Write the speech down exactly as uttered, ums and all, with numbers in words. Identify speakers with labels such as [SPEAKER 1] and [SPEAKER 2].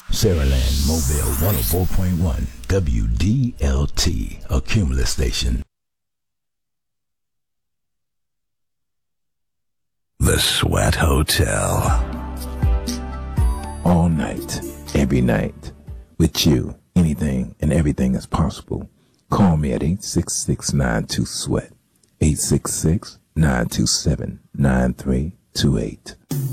[SPEAKER 1] Saraland Mobile one oh four point one W D L T, a Cumulus station.
[SPEAKER 2] The Sweat Hotel.
[SPEAKER 3] All night, every night. With you, anything and everything is possible. Call me at eight six six, nine two, SWEAT. eight six six, nine two seven, nine three two eight.